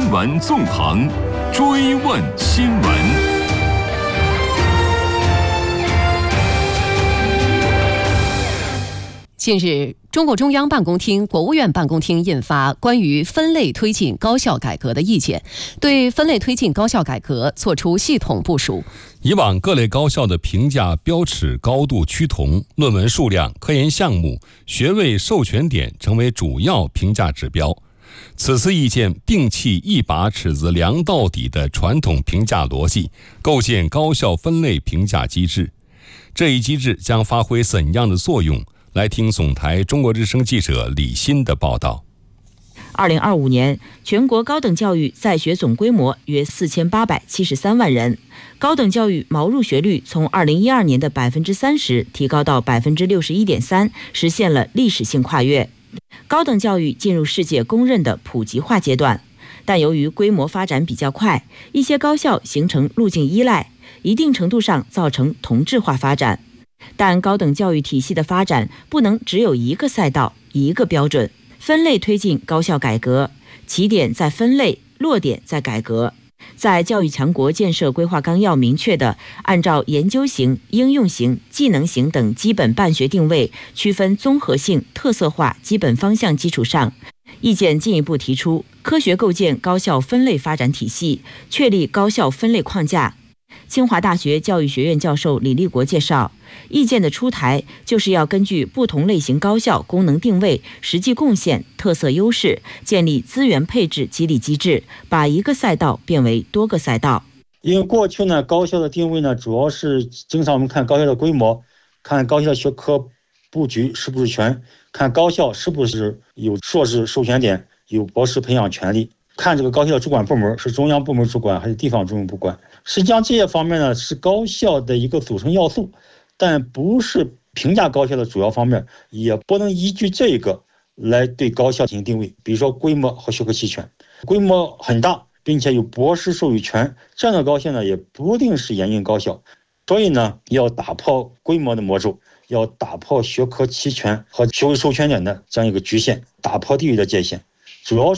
闻纵横，追问新闻。 近日，中共中央办公厅、国务院办公厅印发关于分类推进高校改革的意见，对分类推进高校改革作出系统部署。 以往各类高校的评价标尺高度趋同，论文数量、科研项目、学位授权点成为主要评价指标。此次意见摒弃一把尺子量到底的传统评价逻辑，构建高校分类评价机制。这一机制将发挥怎样的作用？来听总台中国之声记者李欣的报道。 2025年，全国高等教育在学总规模约4873万人，高等教育毛入学率从2012年的30%提高到61.3%，实现了历史性跨越。高等教育进入世界公认的普及化阶段，但由于规模发展比较快，一些高校形成路径依赖，一定程度上造成同质化发展。但高等教育体系的发展不能只有一个赛道、一个标准，分类推进高校改革，起点在分类，落点在改革。在教育强国建设规划纲要明确的按照研究型、应用型、技能型等基本办学定位，区分综合性、特色化基本方向基础上，意见进一步提出科学构建高校分类发展体系，确立高校分类框架。清华大学教育学院教授李立国介绍，意见的出台就是要根据不同类型高校功能定位、实际贡献、特色优势，建立资源配置激励机制，把一个赛道变为多个赛道。 因为过去呢，高校的定位呢，主要是经常我们看高校的规模，看高校的学科布局是不是全，看高校是不是有硕士授权点，有博士培养权利，看这个高校的主管部门是中央部门主管还是地方政府部管。实际上这些方面呢是高校的一个组成要素，但不是评价高校的主要方面，也不能依据这个来对高校进行定位。比如说规模和学科齐全，规模很大并且有博士授予权，这样的高校呢也不一定是严印高校。所以呢，要打破规模的魔咒，要打破学科齐全和学位授权点的这样一个局限，打破地域的界限，主要